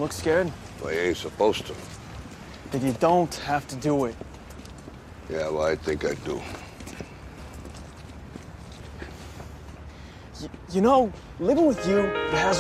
look scared. Well, you ain't supposed to. Then you don't have to do it. Yeah, well, I think I do. You know, living with you, it has